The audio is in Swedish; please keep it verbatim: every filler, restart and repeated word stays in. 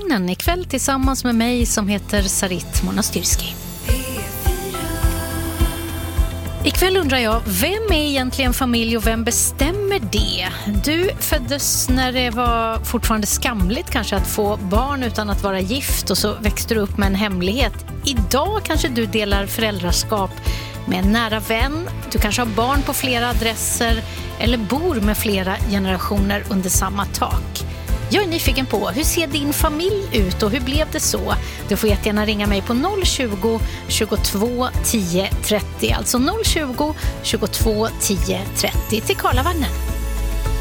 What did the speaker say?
Karlavagnen ikväll tillsammans med mig som heter Sarit Monastyrski. Ikväll undrar jag, vem är egentligen familj och vem bestämmer det? Du föddes när det var fortfarande skamligt kanske att få barn utan att vara gift och så växte du upp med en hemlighet. Idag kanske du delar föräldraskap med en nära vän, du kanske har barn på flera adresser eller bor med flera generationer under samma tak. Jag är nyfiken på, hur ser din familj ut och hur blev det så? Du får jättegärna ringa mig på noll tjugo, tjugotvå, tio, trettio, alltså noll tjugo, tjugotvå, tio, trettio till Karlavagnen.